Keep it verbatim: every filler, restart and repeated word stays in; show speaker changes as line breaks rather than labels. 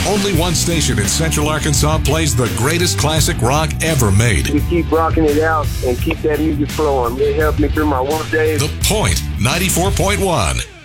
only one station in Central Arkansas plays the greatest classic rock ever made.
We keep rocking it out and keep that music flowing. It helped me through my work days.
The Point, ninety-four point one.